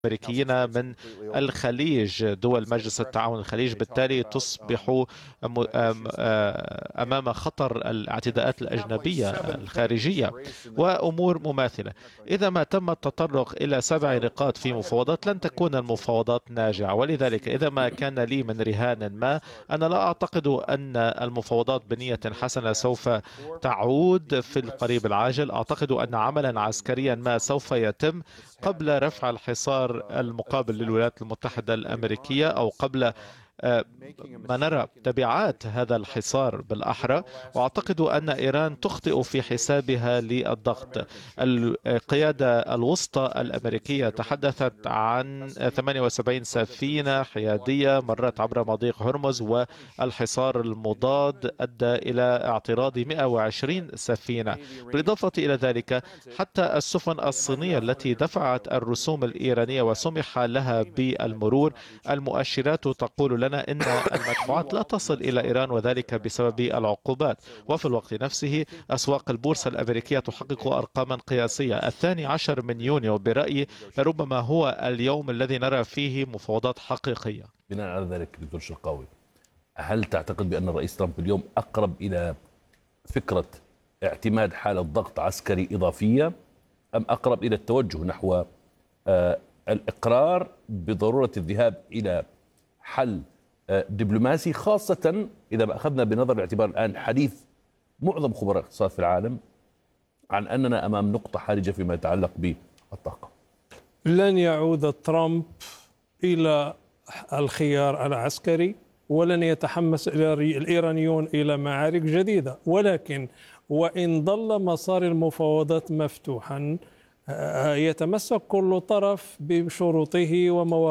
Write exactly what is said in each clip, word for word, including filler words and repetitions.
الأمريكيين من الخليج، دول مجلس التعاون الخليج، بالتالي تصبح أمام خطر الاعتداءات الأجنبية الخارجية وأمور مماثلة. إذا ما تم التطرق إلى سبع نقاط في مفاوضات لن تكون المفاوضات ناجعة، ولذلك إذا ما كان لي من رهان ما، أنا لا أعتقد أن المفاوضات بنية حسنة سوف تعود في القريب العاجل. أعتقد أن عملا عسكريا ما سوف يتم قبل رفع الحصار المقابل للولايات المتحدة الأمريكية، أو قبل ما نرى تبعات هذا الحصار بالأحرى. وأعتقد أن إيران تخطئ في حسابها للضغط. القيادة الوسطى الأمريكية تحدثت عن ثمانية وسبعين سفينة حيادية مرت عبر مضيق هرمز، والحصار المضاد أدى إلى اعتراض مئة وعشرين سفينة. بالإضافة إلى ذلك، حتى السفن الصينية التي دفعت الرسوم الإيرانية وسمح لها بالمرور، المؤشرات تقول لنا إن المدفوعات لا تصل إلى إيران، وذلك بسبب العقوبات. وفي الوقت نفسه أسواق البورصة الأمريكية تحقق أرقاما قياسية. الثاني عشر من يونيو برأيي ربما هو اليوم الذي نرى فيه مفاوضات حقيقية. بناء على ذلك دكتور شرقاوي، هل تعتقد بأن الرئيس ترامب اليوم أقرب إلى فكرة اعتماد حالة ضغط عسكري إضافية، أم أقرب إلى التوجه نحو آه الإقرار بضرورة الذهاب إلى حل دبلوماسي، خاصة إذا ما أخذنا بنظر الاعتبار الآن حديث معظم خبراء الاقتصاد في العالم عن أننا أمام نقطة حرجة فيما يتعلق بالطاقة؟ لن يعود ترامب إلى الخيار العسكري، ولن يتحمس الإيرانيون إلى معارك جديدة، ولكن وإن ظل مسار المفاوضات مفتوحا يتمسك كل طرف بشروطه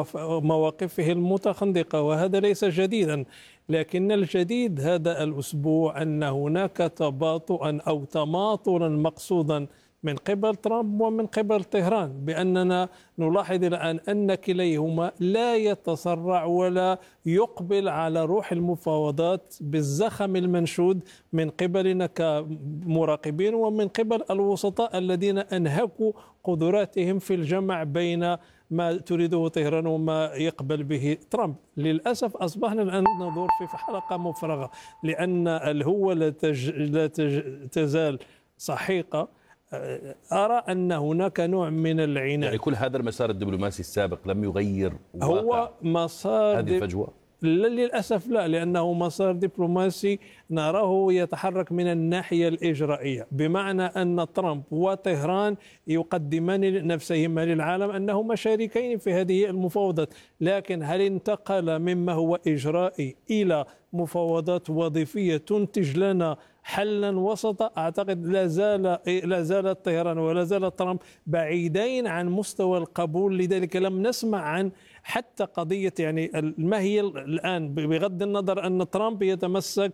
ومواقفه المتخندقة، وهذا ليس جديدا. لكن الجديد هذا الأسبوع أن هناك تباطؤا أو تماطلا مقصودا من قبل ترامب ومن قبل طهران، بأننا نلاحظ الآن أن كليهما لا يتسرع ولا يقبل على روح المفاوضات بالزخم المنشود من قبلنا كمراقبين ومن قبل الوسطاء الذين أنهكوا قدراتهم في الجمع بين ما تريده طهران وما يقبل به ترامب. للأسف أصبحنا الآن ندور في حلقة مفرغة، لأن الهوة لا, تج... لا تج... تزال سحيقة. أرى أن هناك نوع من العناد. يعني كل هذا المسار الدبلوماسي السابق لم يغير هو مسار هذه الفجوة؟ للأسف لا، لأنه مسار دبلوماسي نراه يتحرك من الناحية الإجرائية، بمعنى أن ترامب وطهران يقدمان نفسهما للعالم أنهما شريكين في هذه المفاوضات. لكن هل انتقل مما هو إجرائي إلى مفاوضات وظيفية تنتج لنا حلا وسطا؟ أعتقد لا زال لا زال طهران ولا زال ترامب بعيدين عن مستوى القبول. لذلك لم نسمع عن حتى قضية يعني ما هي الآن، بغض النظر أن ترامب يتمسك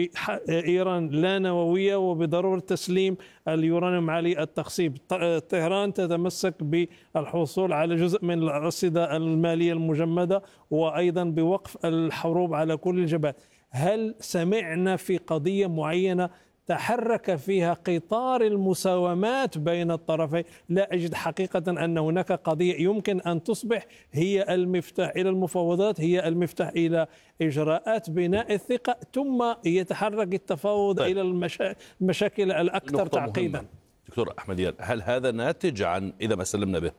بإيران لا نووية وبضرورة تسليم اليورانيوم عالي التخصيب، طهران تتمسك بالحصول على جزء من الرصيدة المالية المجمدة وأيضا بوقف الحروب على كل الجبهات. هل سمعنا في قضية معينة تحرك فيها قطار المساومات بين الطرفين؟ لا أجد حقيقة أن هناك قضية يمكن أن تصبح هي المفتاح إلى المفاوضات، هي المفتاح إلى إجراءات بناء الثقة، ثم يتحرك التفاوض طيب. إلى المشا... المشاكل الأكثر تعقيدا. دكتور أحمد يان، هل هذا ناتج عن إذا ما سلمنا به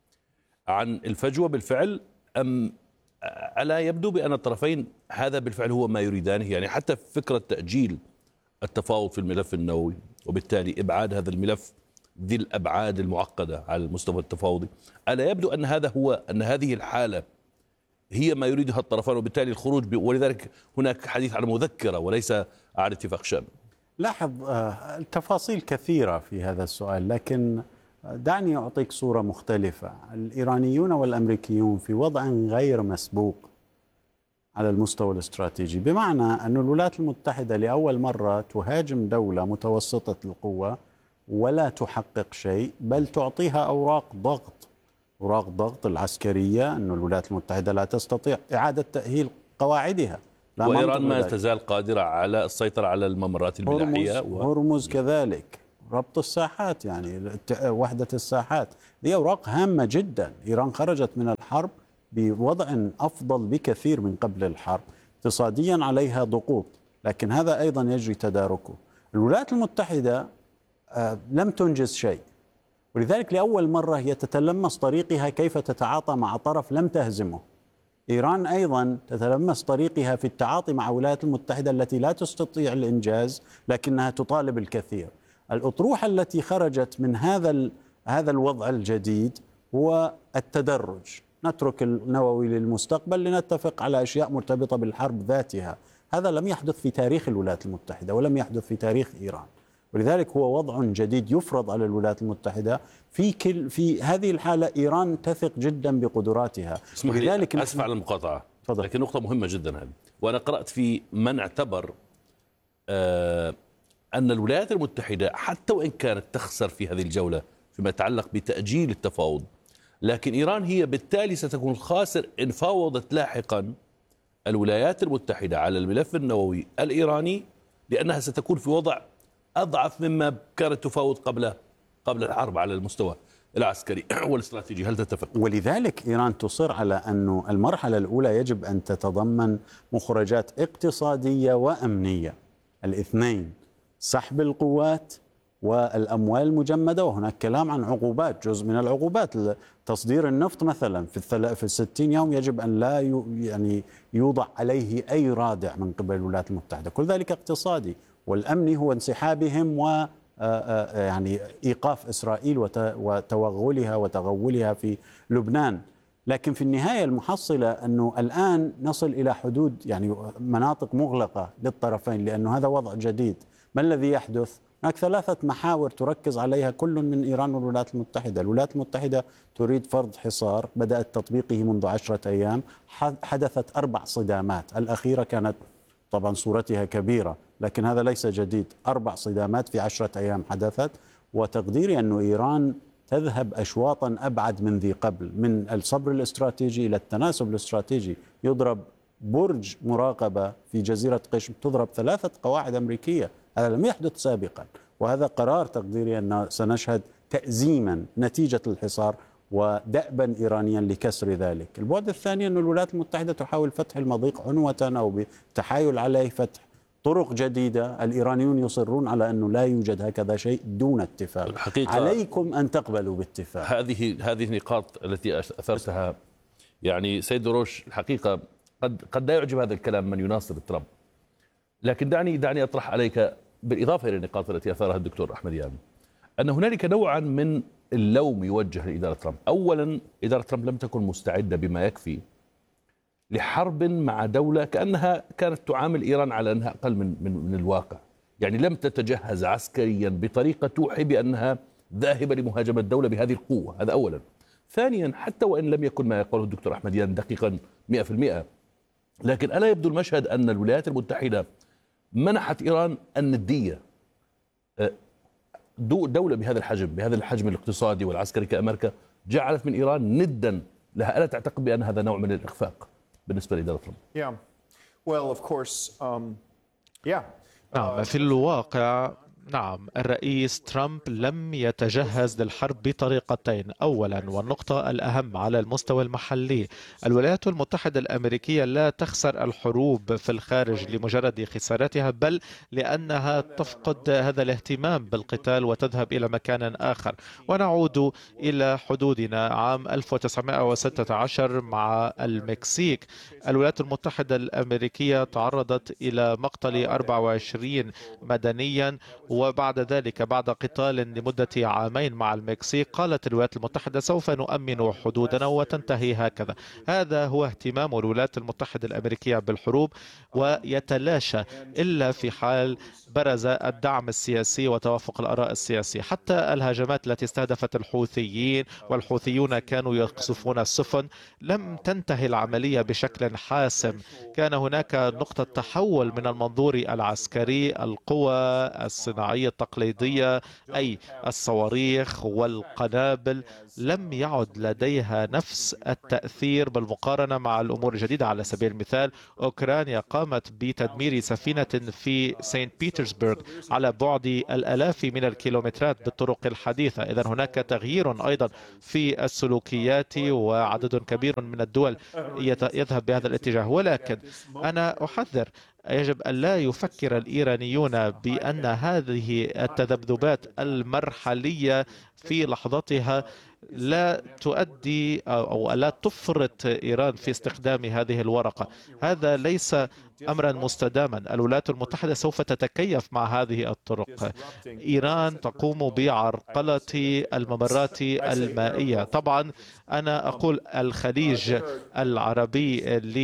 عن الفجوة بالفعل، أم ألا يبدو بأن الطرفين هذا بالفعل هو ما يريدانه؟ يعني حتى فكرة تأجيل التفاوض في الملف النووي وبالتالي إبعاد هذا الملف ذي الأبعاد المعقدة على المستوى التفاوضي، ألا يبدو أن هذا هو أن هذه الحالة هي ما يريدها الطرفان وبالتالي الخروج ب... ولذلك هناك حديث على مذكرة وليس على اتفاق شامل؟ لاحظ التفاصيل كثيرة في هذا السؤال، لكن دعني أعطيك صورة مختلفة. الإيرانيون والأمريكيون في وضع غير مسبوق على المستوى الاستراتيجي، بمعنى أن الولايات المتحدة لأول مرة تهاجم دولة متوسطة القوة ولا تحقق شيء، بل تعطيها أوراق ضغط أوراق ضغط العسكرية، أن الولايات المتحدة لا تستطيع إعادة تأهيل قواعدها. وإيران ما تزال قادرة على السيطرة على الممرات الملاحية هرمز, و... هرمز كذلك ربط الساحات، يعني وحدة الساحات، دي أوراق هامة جدا. إيران خرجت من الحرب بوضع أفضل بكثير من قبل الحرب، اقتصاديا عليها ضغوط، لكن هذا أيضا يجري تداركه. الولايات المتحدة لم تنجز شيء، ولذلك لأول مرة هي تتلمس طريقها كيف تتعاطى مع طرف لم تهزمه. إيران أيضا تتلمس طريقها في التعاطي مع الولايات المتحدة التي لا تستطيع الإنجاز لكنها تطالب الكثير. الأطروحة التي خرجت من هذا هذا الوضع الجديد هو التدرج، نترك النووي للمستقبل لنتفق على أشياء مرتبطة بالحرب ذاتها. هذا لم يحدث في تاريخ الولايات المتحدة ولم يحدث في تاريخ إيران، ولذلك هو وضع جديد يفرض على الولايات المتحدة. في كل في هذه الحالة إيران تثق جدا بقدراتها. ولذلك أسف على المقاطعة، فضل. لكن نقطة مهمة جدا هذه، وأنا قرأت في من اعتبر آه أن الولايات المتحدة حتى وإن كانت تخسر في هذه الجولة فيما يتعلق بتأجيل التفاوض، لكن إيران هي بالتالي ستكون الخاسر إن فاوضت لاحقا الولايات المتحدة على الملف النووي الإيراني، لأنها ستكون في وضع أضعف مما كانت تفاوض قبل قبل الحرب على المستوى العسكري والاستراتيجي. هل تتفق؟ ولذلك إيران تصر على أن المرحلة الأولى يجب أن تتضمن مخرجات اقتصادية وأمنية الاثنين، سحب القوات والأموال المجمدة، وهناك كلام عن عقوبات، جزء من العقوبات تصدير النفط مثلا في في الستين يوم يجب أن لا يعني يوضع عليه أي رادع من قبل الولايات المتحدة. كل ذلك اقتصادي، والأمني هو انسحابهم و يعني إيقاف إسرائيل وتوغلها وتغولها في لبنان. لكن في النهاية المحصلة أنه الآن نصل إلى حدود يعني مناطق مغلقة للطرفين، لأنه هذا وضع جديد. ما الذي يحدث؟ هناك ثلاثة محاور تركز عليها كل من إيران والولايات المتحدة. الولايات المتحدة تريد فرض حصار بدأت تطبيقه منذ عشرة أيام، حدثت أربع صدامات، الأخيرة كانت طبعا صورتها كبيرة لكن هذا ليس جديد، أربع صدامات في عشرة أيام حدثت. وتقديري أن إيران تذهب أشواطا أبعد من ذي قبل، من الصبر الاستراتيجي إلى التناسب الاستراتيجي. يضرب برج مراقبة في جزيرة قشم، تضرب ثلاثة قواعد أمريكية، هذا لم يحدث سابقا، وهذا قرار تقديري أن سنشهد تأزيما نتيجة الحصار ودأبا إيرانيا لكسر ذلك. البعد الثاني أن الولايات المتحدة تحاول فتح المضيق عنوة أو بتحايل عليه فتح طرق جديدة. الإيرانيون يصرون على أنه لا يوجد هكذا شيء دون اتفاق، الحقيقة عليكم أن تقبلوا باتفاق. هذه هذه النقاط التي أثرتها يعني سيد دروش، الحقيقة قد قد لا يعجب هذا الكلام من يناصر ترامب، لكن دعني دعني أطرح عليك بالإضافة إلى النقاط التي أثارها الدكتور أحمد يامي أن هنالك نوعا من اللوم يوجه لإدارة ترامب. أولا، إدارة ترامب لم تكن مستعدة بما يكفي لحرب مع دولة كأنها كانت تعامل إيران على أنها أقل من, من, من الواقع، يعني لم تتجهز عسكريا بطريقة توحي بأنها ذاهبة لمهاجمة الدولة بهذه القوة. هذا أولا. ثانيا، حتى وإن لم يكن ما يقوله الدكتور أحمد يان دقيقا مئة بالمئة، لكن ألا يبدو المشهد أن الولايات المتحدة منحت إيران الندية. دولة بهذا الحجم بهذا الحجم الاقتصادي والعسكري كأمريكا جعلت من إيران ندا لها. ألا تعتقد بأن هذا نوع من الإخفاق بالنسبة لإدارة ترامب؟ Yeah. Well, of course, um, yeah. نعم، في الواقع نعم، الرئيس ترامب لم يتجهز للحرب بطريقتين. أولا، والنقطة الأهم على المستوى المحلي، الولايات المتحدة الأمريكية لا تخسر الحروب في الخارج لمجرد خسارتها، بل لأنها تفقد هذا الاهتمام بالقتال وتذهب إلى مكان آخر. ونعود إلى حدودنا عام ألف وتسعمئة وستة عشر مع المكسيك. الولايات المتحدة الأمريكية تعرضت إلى مقتل أربعة وعشرين مدنيا، وبعد ذلك بعد قتال لمدة عامين مع المكسيك قالت الولايات المتحدة سوف نؤمن حدودنا وتنتهي هكذا. هذا هو اهتمام الولايات المتحدة الأمريكية بالحروب، ويتلاشى إلا في حال برز الدعم السياسي وتوافق الآراء السياسية. حتى الهجمات التي استهدفت الحوثيين والحوثيون كانوا يقصفون السفن لم تنتهي العملية بشكل حاسم. كان هناك نقطة تحول من المنظور العسكري، القوى الصناعية الصناعية التقليدية أي الصواريخ والقنابل لم يعد لديها نفس التأثير بالمقارنة مع الأمور الجديدة. على سبيل المثال أوكرانيا قامت بتدمير سفينة في سانت بيترسبرغ على بعد الآلاف من الكيلومترات بالطرق الحديثة. إذن هناك تغيير أيضا في السلوكيات وعدد كبير من الدول يذهب بهذا الاتجاه. ولكن أنا أحذر، يجب أن لا يفكر الإيرانيون بأن هذه التذبذبات المرحلية في لحظتها لا تؤدي أو لا تفرط إيران في استخدام هذه الورقة. هذا ليس أمرا مستداما. الولايات المتحدة سوف تتكيف مع هذه الطرق. إيران تقوم بعرقلة الممرات المائية. طبعا أنا أقول الخليج العربي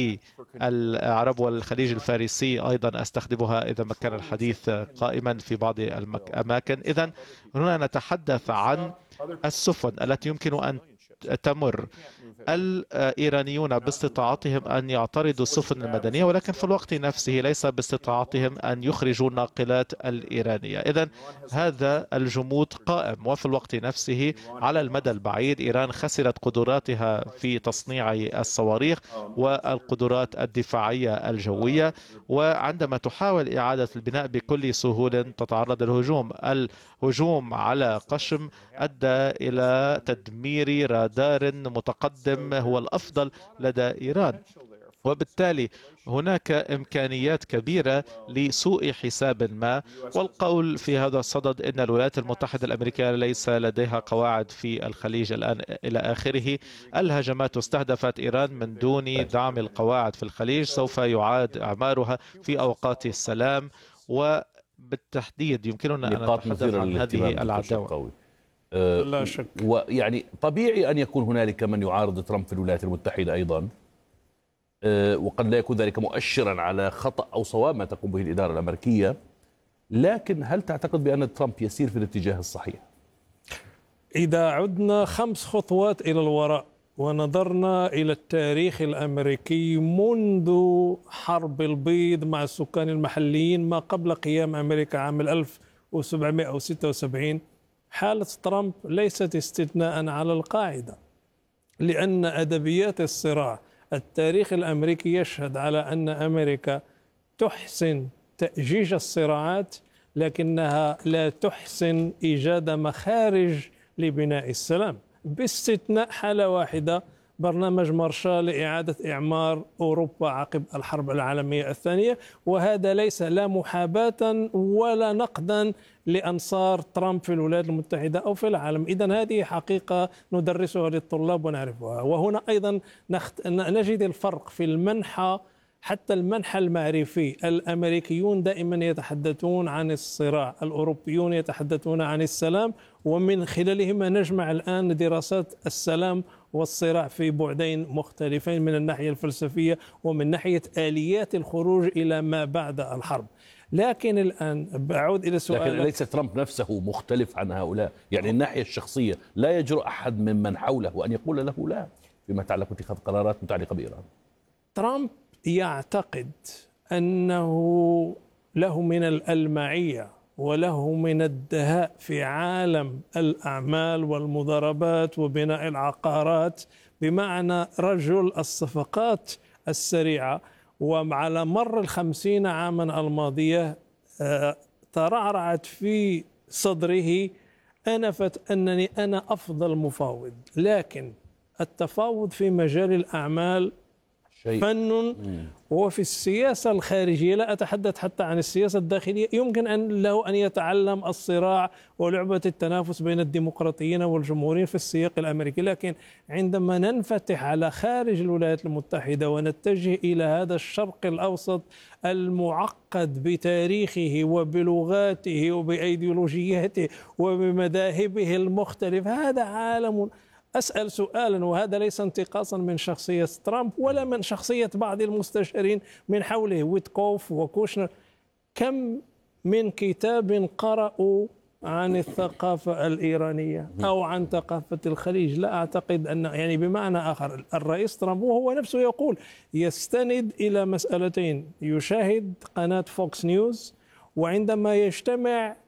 للعرب والخليج الفارسي أيضا أستخدمها إذا ما كان الحديث قائما في بعض الأماكن. إذن هنا نتحدث عن السفن التي يمكن أن تمر. الإيرانيون باستطاعتهم أن يعترضوا السفن المدنية، ولكن في الوقت نفسه ليس باستطاعتهم أن يخرجوا الناقلات الإيرانية. إذن هذا الجمود قائم. وفي الوقت نفسه على المدى البعيد إيران خسرت قدراتها في تصنيع الصواريخ والقدرات الدفاعية الجوية، وعندما تحاول إعادة البناء بكل سهولة تتعرض للهجوم. الهجوم على قشم أدى إلى تدمير رادار متقدم هو الأفضل لدى إيران، وبالتالي هناك إمكانيات كبيرة لسوء حساب ما. والقول في هذا الصدد أن الولايات المتحدة الأمريكية ليس لديها قواعد في الخليج الآن إلى آخره. الهجمات استهدفت إيران من دون دعم القواعد في الخليج سوف يعاد إعمارها في أوقات السلام، وبالتحديد يمكننا أن نتحدث عن هذه العداوة. لا شك. ويعني طبيعي أن يكون هنالك من يعارض ترامب في الولايات المتحدة أيضا، وقد لا يكون ذلك مؤشرا على خطأ أو صواب ما تقوم به الإدارة الأمريكية، لكن هل تعتقد بأن ترامب يسير في الاتجاه الصحيح؟ إذا عدنا خمس خطوات إلى الوراء ونظرنا إلى التاريخ الأمريكي منذ حرب البيض مع السكان المحليين ما قبل قيام أمريكا عام ألف وسبعمائة وستة وسبعين، حالة ترامب ليست استثناء على القاعدة، لأن أدبيات الصراع التاريخ الأمريكي يشهد على أن أمريكا تحسن تأجيج الصراعات لكنها لا تحسن إيجاد مخارج لبناء السلام، باستثناء حالة واحدة، برنامج مارشال لإعادة إعمار أوروبا عقب الحرب العالمية الثانية. وهذا ليس لا محاباة ولا نقدا لأنصار ترامب في الولايات المتحدة أو في العالم. إذن هذه حقيقة ندرسها للطلاب ونعرفها. وهنا أيضا نخت... نجد الفرق في المنحى، حتى المنحى المعرفي. الأمريكيون دائما يتحدثون عن الصراع، الأوروبيون يتحدثون عن السلام، ومن خلالهما نجمع الآن دراسات السلام والصراع في بعدين مختلفين من الناحية الفلسفية ومن ناحية آليات الخروج إلى ما بعد الحرب. لكن الآن بعود إلى سؤال، لكن ليس ترامب نفسه مختلف عن هؤلاء؟ يعني الناحية الشخصية لا يجرؤ أحد ممن حوله وأن يقول له لا فيما يتعلق باتخاذ قرارات متعلقة بإيران. ترامب يعتقد أنه له من الألمعية وله من الدهاء في عالم الأعمال والمضاربات وبناء العقارات، بمعنى رجل الصفقات السريعة. وعلى مر الخمسين عاما الماضية ترعرعت في صدره أنفت أنني أنا أفضل مفاوض. لكن التفاوض في مجال الأعمال فن، وفي السياسة الخارجية، لا أتحدث حتى عن السياسة الداخلية، يمكن أن له أن يتعلم الصراع ولعبة التنافس بين الديمقراطيين والجمهوريين في السياق الأمريكي. لكن عندما ننفتح على خارج الولايات المتحدة ونتجه إلى هذا الشرق الأوسط المعقد بتاريخه وبلغاته وبأيديولوجياته وبمذاهبه المختلفة، هذا عالم. أسأل سؤالا، وهذا ليس انتقاصا من شخصية ترامب ولا من شخصية بعض المستشارين من حوله ويتكوف وكوشنر، كم من كتاب قرأوا عن الثقافة الإيرانية أو عن ثقافة الخليج؟ لا أعتقد أن، يعني بمعنى آخر الرئيس ترامب وهو نفسه يقول يستند إلى مسألتين: يشاهد قناة فوكس نيوز، وعندما يجتمع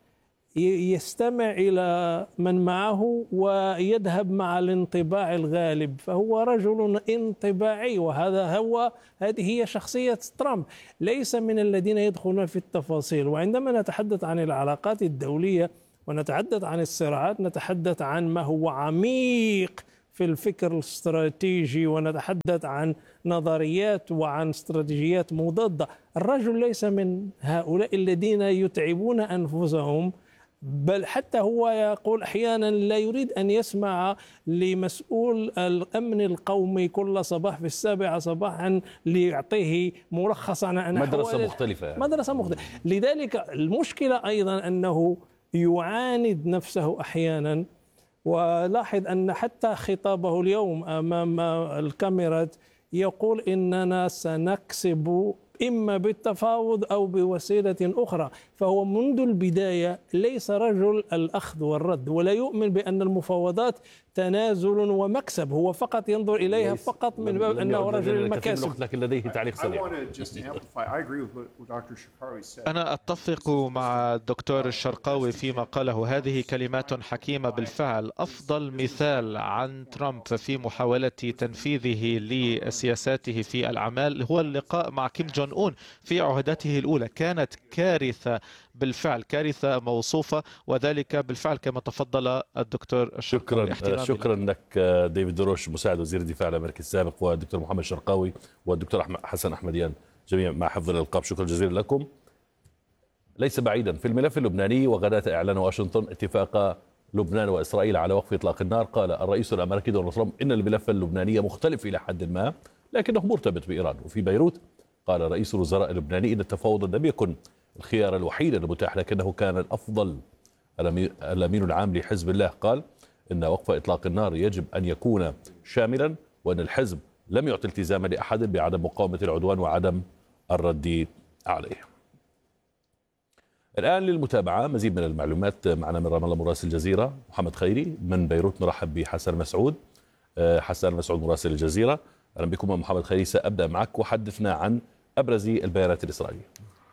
يستمع إلى من معه ويذهب مع الانطباع الغالب، فهو رجل انطباعي، وهذا هو هذه هي شخصية ترامب، ليس من الذين يدخلون في التفاصيل. وعندما نتحدث عن العلاقات الدولية ونتحدث عن الصراعات نتحدث عن ما هو عميق في الفكر الاستراتيجي، ونتحدث عن نظريات وعن استراتيجيات مضادة. الرجل ليس من هؤلاء الذين يتعبون أنفسهم، بل حتى هو يقول أحيانا لا يريد أن يسمع لمسؤول الأمن القومي كل صباح في السابعة صباحا ليعطيه ملخصا عن مدرسة مختلفة يعني. مدرسة مختلفة. لذلك المشكلة أيضا أنه يعاند نفسه أحيانا. ولاحظ أن حتى خطابه اليوم أمام الكاميرات يقول إننا سنكسب إما بالتفاوض أو بوسيلة أخرى. فهو منذ البداية ليس رجل الأخذ والرد، ولا يؤمن بأن المفاوضات تنازل ومكسب، هو فقط ينظر إليها فقط من باب أنه رجل المكاسب. لكن لديه تعليق سريع. أنا أتفق مع الدكتور الشرقاوي فيما قاله، هذه كلمات حكيمة بالفعل. أفضل مثال عن ترامب في محاولة تنفيذه لسياساته في الأعمال هو اللقاء مع كيم جون أون في عهدته الأولى، كانت كارثة بالفعل، كارثة موصوفة، وذلك بالفعل كما تفضل الدكتور الشرقاوي. شكرا شكرا لك ديفيد دروش مساعد وزير الدفاع الأمريكي السابق، والدكتور محمد الشرقاوي والدكتور حسن أحمديان جميعا مع حفظ الألقاب. شكرا جزيلا لكم. ليس بعيدا في الملف اللبناني، وغداة إعلان واشنطن اتفاق لبنان وإسرائيل على وقف إطلاق النار، قال الرئيس الأمريكي دونالد ترامب إن الملف اللبناني مختلف إلى حد ما لكنه مرتبط بإيران. وفي بيروت قال رئيس الوزراء اللبناني إن التفاوض لم يكن الخيار الوحيد المتاح لكنه كان الأفضل. الأمين العام لحزب الله قال إن وقف إطلاق النار يجب أن يكون شاملا، وأن الحزب لم يعطي التزاما لأحد بعدم مقاومة العدوان وعدم الرد عليه. الآن للمتابعة مزيد من المعلومات معنا من رام الله مراسل الجزيرة محمد خيري، من بيروت نرحب بحسن مسعود. حسن مسعود مراسل الجزيرة، أهلا بكم محمد خيري. سأبدأ معك وحدثنا عن أبرز البيانات الإسرائيلية.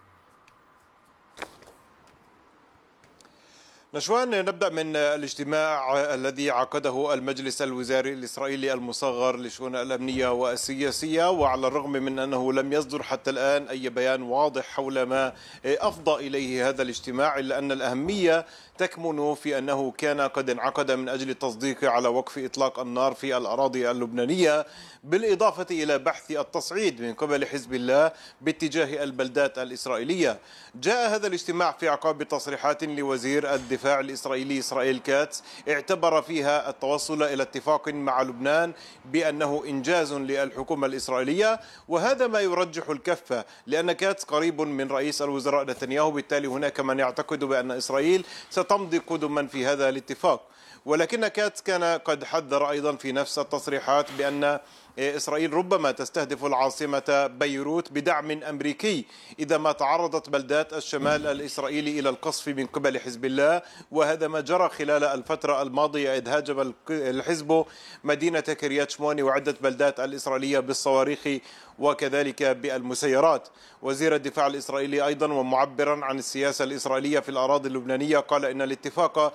نشوان، نبدأ من الاجتماع الذي عقده المجلس الوزاري الإسرائيلي المصغر للشؤون الأمنية والسياسية، وعلى الرغم من أنه لم يصدر حتى الآن أي بيان واضح حول ما أفضى إليه هذا الاجتماع، إلا أن الأهمية تكمن في أنه كان قد انعقد من أجل التصديق على وقف إطلاق النار في الأراضي اللبنانية، بالإضافة إلى بحث التصعيد من قبل حزب الله باتجاه البلدات الإسرائيلية. جاء هذا الاجتماع في أعقاب تصريحات لوزير الدفاع الإسرائيلي إسرائيل كاتس اعتبر فيها التوصل إلى اتفاق مع لبنان بأنه إنجاز للحكومة الإسرائيلية، وهذا ما يرجح الكفة، لأن كاتس قريب من رئيس الوزراء نتنياهو، بالتالي هناك من يعتقد بأن إسرائيل ستمضي قدما في هذا الاتفاق. ولكن كاتس كان قد حذر أيضا في نفس التصريحات بأن إسرائيل ربما تستهدف العاصمة بيروت بدعم أمريكي إذا ما تعرضت بلدات الشمال الإسرائيلي إلى القصف من قبل حزب الله، وهذا ما جرى خلال الفترة الماضية إذ هاجم الحزب مدينة كريات شموني وعدة بلدات الإسرائيلية بالصواريخ وكذلك بالمسيرات. وزير الدفاع الإسرائيلي أيضا ومعبرا عن السياسة الإسرائيلية في الأراضي اللبنانية قال إن الاتفاق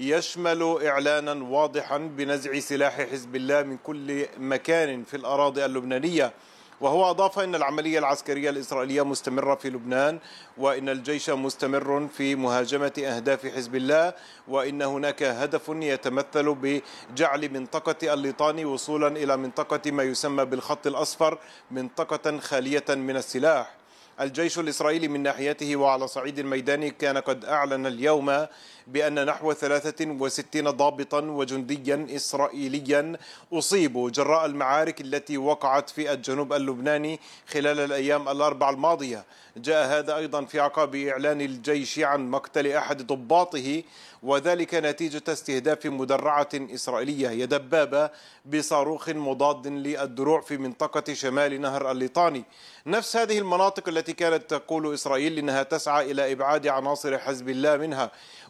يشمل إعلانا واضحا بنزع سلاح حزب الله من كل مكان في الأراضي اللبنانية. وهو أضاف أن العملية العسكرية الإسرائيلية مستمرة في لبنان، وإن الجيش مستمر في مهاجمة أهداف حزب الله، وإن هناك هدف يتمثل بجعل منطقة الليطاني وصولا إلى منطقة ما يسمى بالخط الأصفر منطقة خالية من السلاح. الجيش الإسرائيلي من ناحيته وعلى صعيد الميداني كان قد أعلن اليوم بأن نحو ثلاثة وستين ضابطا وجنديا إسرائيليا أصيبوا جراء المعارك التي وقعت في الجنوب اللبناني خلال الأيام الأربع الماضية. جاء هذا أيضا في عقب إعلان الجيش عن مقتل أحد ضباطه، وذلك نتيجة استهداف مدرعة إسرائيلية هي دبابة بصاروخ مضاد للدروع في منطقة شمال نهر الليطاني، نفس هذه المناطق التي كانت تقول إسرائيل إنها تسعى إلى إبعاد عناصر حزب الله منها،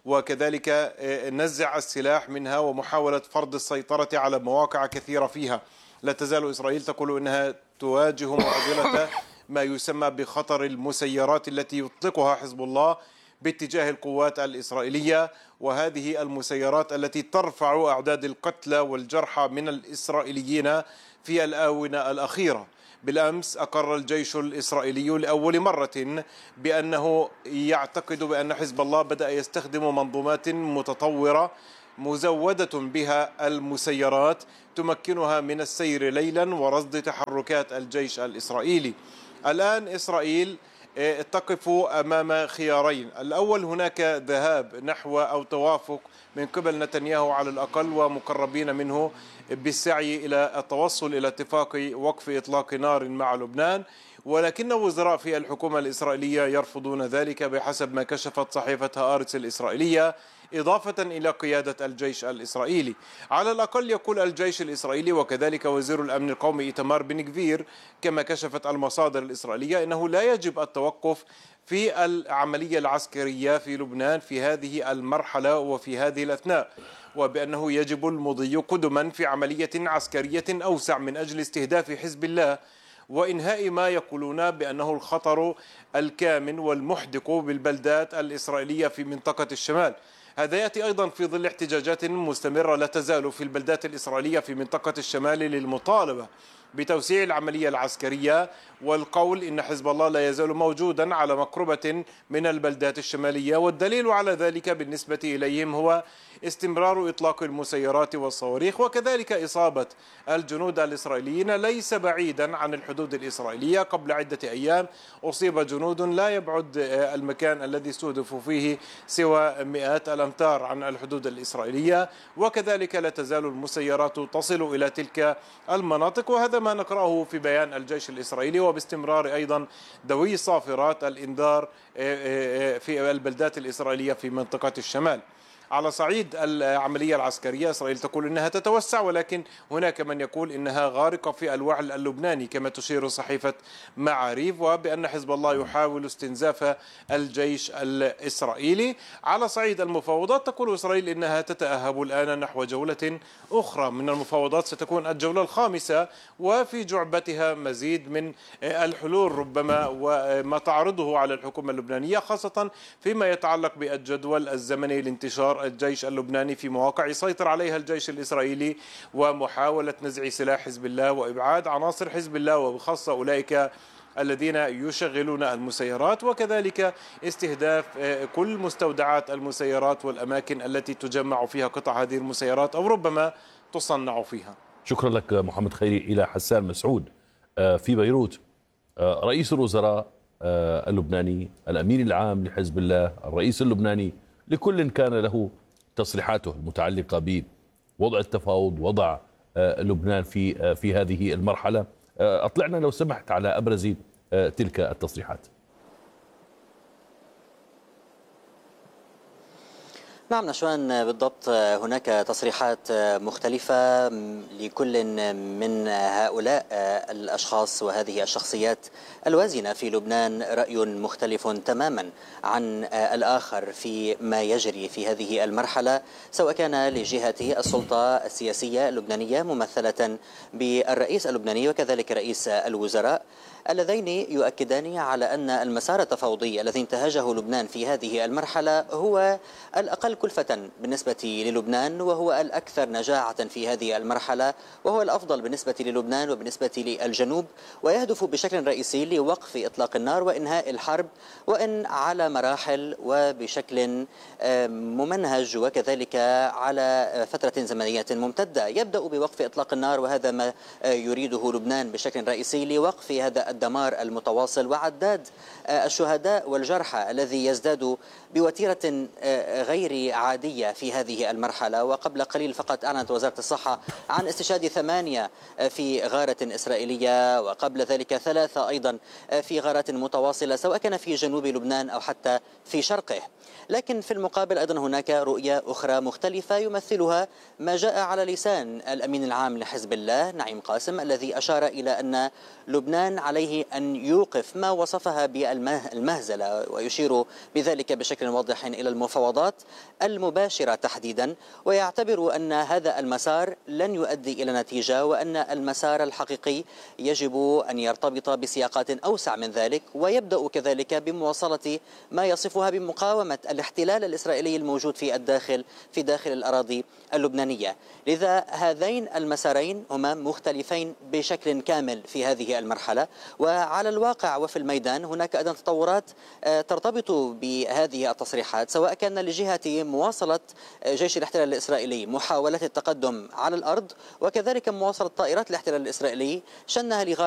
وكذلك نزع السلاح منها ومحاولة فرض السيطرة على مواقع كثيرة فيها. لا تزال إسرائيل تقول إنها تواجه معضلة ما يسمى بخطر المسيرات التي يطلقها حزب الله باتجاه القوات الإسرائيلية، وهذه المسيرات التي ترفع أعداد القتلى والجرحى من الإسرائيليين في الآونة الأخيرة. بالأمس أقر الجيش الإسرائيلي لأول مرة بأنه يعتقد بأن حزب الله بدأ يستخدم منظومات متطورة مزودة بها المسيرات تمكنها من السير ليلا ورصد تحركات الجيش الإسرائيلي. الآن إسرائيل تقف أمام خيارين: الأول هناك ذهاب نحو أو توافق من قبل نتنياهو على الأقل ومقربين منه بالسعي إلى التوصل إلى اتفاق وقف إطلاق نار مع لبنان، ولكن وزراء في الحكومة الإسرائيلية يرفضون ذلك بحسب ما كشفت صحيفة هآرتس الإسرائيلية، إضافة إلى قيادة الجيش الإسرائيلي. على الأقل يقول الجيش الإسرائيلي وكذلك وزير الأمن القومي إيتمار بن غفير كما كشفت المصادر الإسرائيلية إنه لا يجب التوقف في العملية العسكرية في لبنان في هذه المرحلة وفي هذه الأثناء، وبأنه يجب المضي قدما في عملية عسكرية أوسع من أجل استهداف حزب الله وإنهاء ما يقولون بأنه الخطر الكامن والمحدق بالبلدات الإسرائيلية في منطقة الشمال. هذا يأتي أيضا في ظل احتجاجات مستمرة لا تزال في البلدات الإسرائيلية في منطقة الشمال للمطالبة بتوسيع العملية العسكرية والقول إن حزب الله لا يزال موجودا على مقربة من البلدات الشمالية، والدليل على ذلك بالنسبة إليهم هو استمرار إطلاق المسيرات والصواريخ وكذلك إصابة الجنود الإسرائيليين ليس بعيدا عن الحدود الإسرائيلية. قبل عدة أيام أصيب جنود لا يبعد المكان الذي استهدفوا فيه سوى مئات الأمتار عن الحدود الإسرائيلية، وكذلك لا تزال المسيرات تصل إلى تلك المناطق، وهذا ما نقرأه في بيان الجيش الإسرائيلي، وباستمرار أيضا دوي صافرات الإنذار في البلدات الإسرائيلية في منطقة الشمال. على صعيد العملية العسكرية إسرائيل تقول إنها تتوسع، ولكن هناك من يقول إنها غارقة في الوعل اللبناني كما تشير صحيفة معاريف، وبأن حزب الله يحاول استنزاف الجيش الإسرائيلي. على صعيد المفاوضات تقول إسرائيل إنها تتأهب الآن نحو جولة أخرى من المفاوضات ستكون الجولة الخامسة، وفي جعبتها مزيد من الحلول ربما وما تعرضه على الحكومة اللبنانية، خاصة فيما يتعلق بالجدول الزمني لانتشار الجيش اللبناني في مواقع يسيطر عليها الجيش الإسرائيلي، ومحاولة نزع سلاح حزب الله وإبعاد عناصر حزب الله وبخاصة أولئك الذين يشغلون المسيرات، وكذلك استهداف كل مستودعات المسيرات والأماكن التي تجمع فيها قطع هذه المسيرات أو ربما تصنع فيها. شكرا لك محمد خيري. إلى حسان مسعود في بيروت، رئيس الوزراء اللبناني، الأمين العام لحزب الله، الرئيس اللبناني، لكل كان له تصريحاته المتعلقة بوضع التفاوض، وضع لبنان في في هذه المرحلة. أطلعنا لو سمحت على أبرز تلك التصريحات. نعم نشوان، بالضبط هناك تصريحات مختلفة لكل من هؤلاء الأشخاص وهذه الشخصيات الوازنة في لبنان، رأي مختلف تماما عن الآخر في ما يجري في هذه المرحلة، سواء كان لجهة السلطة السياسية اللبنانية ممثلة بالرئيس اللبناني وكذلك رئيس الوزراء، اللذين يؤكدان على أن المسار التفاوضي الذي انتهجه لبنان في هذه المرحلة هو الأقل كلفة بالنسبة للبنان، وهو الأكثر نجاعة في هذه المرحلة، وهو الأفضل بالنسبة للبنان وبالنسبة للجنوب، ويهدف بشكل رئيسي لوقف إطلاق النار وإنهاء الحرب، وإن على مراحل وبشكل ممنهج وكذلك على فترة زمنية ممتدة. يبدأ بوقف إطلاق النار، وهذا ما يريده لبنان بشكل رئيسي لوقف هذا الدمار المتواصل وعداد الشهداء والجرحى الذي يزداد بوتيرة غير عادية في هذه المرحلة. وقبل قليل فقط أعلنت وزارة الصحة عن استشهاد ثمانية في غارة إسرائيلية، وقبل ذلك ثلاثة أيضا في غارات متواصلة سواء كان في جنوب لبنان أو حتى في شرقه. لكن في المقابل أيضا هناك رؤية أخرى مختلفة يمثلها ما جاء على لسان الأمين العام لحزب الله نعيم قاسم، الذي أشار إلى أن لبنان عليه أن يوقف ما وصفها بالمهزلة، ويشير بذلك بشكل واضح إلى المفاوضات المباشرة تحديدا، ويعتبر أن هذا المسار لن يؤدي إلى نتيجة، وأن المسار الحقيقي يجب أن يرتبط بسياقات أوسع من ذلك، ويبدأ كذلك بمواصلة ما يصفها بمقاومة الاحتلال الإسرائيلي الموجود في الداخل في داخل الأراضي اللبنانية. لذا هذين المسارين هما مختلفين بشكل كامل في هذه المرحلة، وعلى الواقع وفي الميدان هناك أيضا تطورات ترتبط بهذه التصريحات، سواء كان لجهة مواصلة جيش الاحتلال الإسرائيلي محاولة التقدم على الأرض، وكذلك مواصلة طائرات الاحتلال الإسرائيلي شنها لغاية